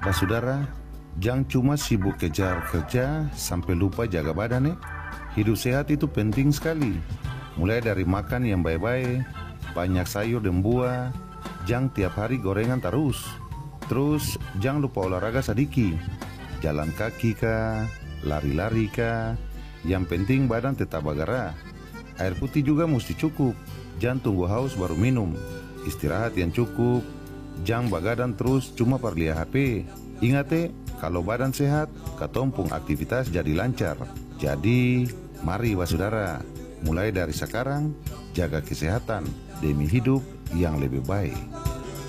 Basudara, jangan cuma sibuk kejar kerja sampai lupa jaga badan ya. Hidup sehat itu penting sekali. Mulai dari makan yang baik-baik, banyak sayur dan buah, jangan tiap hari gorengan terus. Terus jangan lupa olahraga sedikit, jalan kaki kah, lari-lari kah. Yang penting badan tetap bergerak. Air putih juga mesti cukup, jangan tunggu haus baru minum. Istirahat yang cukup, jangan begadang terus cuma per lihat HP. Ingat kalau badan sehat, katompung aktivitas jadi lancar. Jadi, mari basudara, mulai dari sekarang, jaga kesehatan demi hidup yang lebih baik.